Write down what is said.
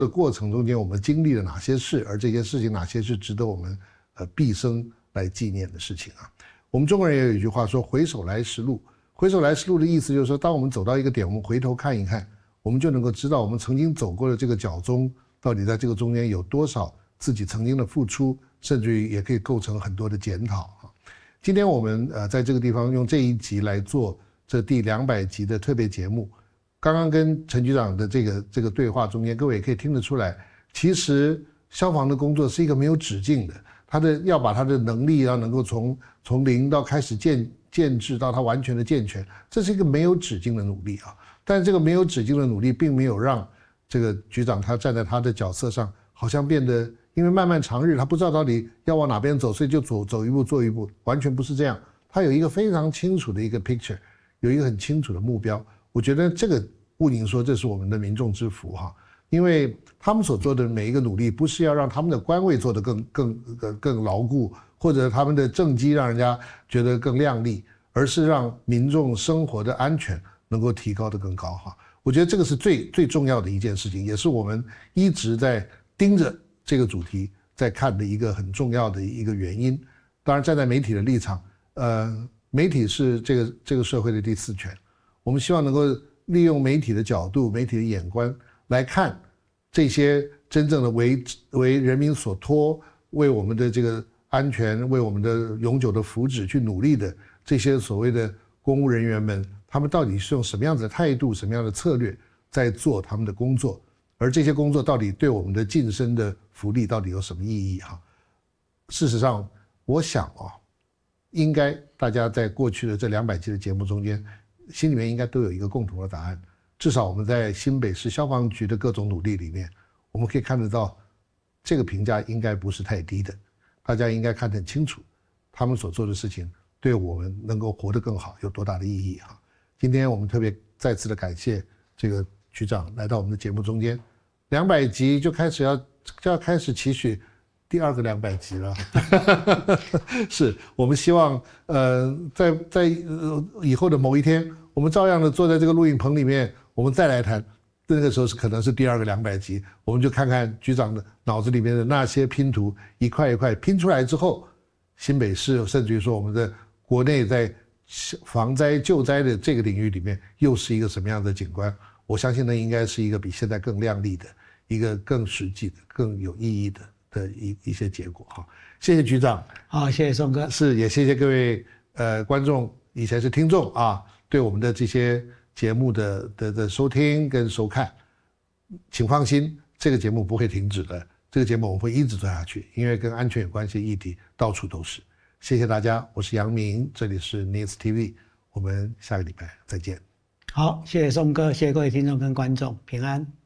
的过程中间我们经历了哪些事，而这些事情哪些是值得我们毕生来纪念的事情啊。我们中国人也有一句话说回首来时路，回首来时路的意思就是说，当我们走到一个点，我们回头看一看，我们就能够知道我们曾经走过的这个脚踪到底在这个中间有多少自己曾经的付出，甚至于也可以构成很多的检讨啊。今天我们在这个地方用这一集来做这第200集的特别节目。刚刚跟陈局长的这个对话中间，各位也可以听得出来，其实消防的工作是一个没有止境的，要把他的能力要能够从零到开始建制到他完全的健全，这是一个没有止境的努力啊。但是这个没有止境的努力并没有让这个局长他站在他的角色上好像变得因为漫漫长日他不知道到底要往哪边走，所以就走一步做一步，完全不是这样。他有一个非常清楚的一个 picture， 有一个很清楚的目标。我觉得这个不宁说这是我们的民众之福哈，因为他们所做的每一个努力不是要让他们的官位做得更牢固，或者他们的政绩让人家觉得更亮丽，而是让民众生活的安全能够提高得更高哈。我觉得这个是最重要的一件事情，也是我们一直在盯着这个主题在看的一个很重要的一个原因。当然站在媒体的立场，媒体是这个社会的第4权，我们希望能够利用媒体的角度、媒体的眼光来看这些真正的为人民所托、为我们的这个安全、为我们的永久的福祉去努力的这些所谓的公务人员们，他们到底是用什么样子的态度、什么样的策略在做他们的工作，而这些工作到底对我们的晋升的福利到底有什么意义哈？事实上，我想应该大家在过去的这200集的节目中间，心里面应该都有一个共同的答案。至少我们在新北市消防局的各种努力里面，我们可以看得到，这个评价应该不是太低的。大家应该看得很清楚，他们所做的事情对我们能够活得更好有多大的意义哈。今天我们特别再次的感谢这个局长来到我们的节目中间，200集就要开始期许第2个200集了。是我们希望在以后的某一天，我们照样的坐在这个录影棚里面，我们再来谈，那个时候可能是第2个200集，我们就看看局长的脑子里面的那些拼图一块一块拼出来之后，新北市甚至于说我们的国内在防灾救灾的这个领域里面又是一个什么样的景观。我相信那应该是一个比现在更亮丽的一个更实际的更有意义的一些结果哈。谢谢局长。 好，谢谢宋哥。 是，也谢谢各位观众以前是听众啊，对我们的这些节目的收听跟收看，请放心，这个节目不会停止的，这个节目我们会一直做下去，因为跟安全有关系的议题到处都是。谢谢大家，我是杨明，这里是 News TV， 我们下个礼拜再见。 好，谢谢宋哥，谢谢各位听众跟观众，平安。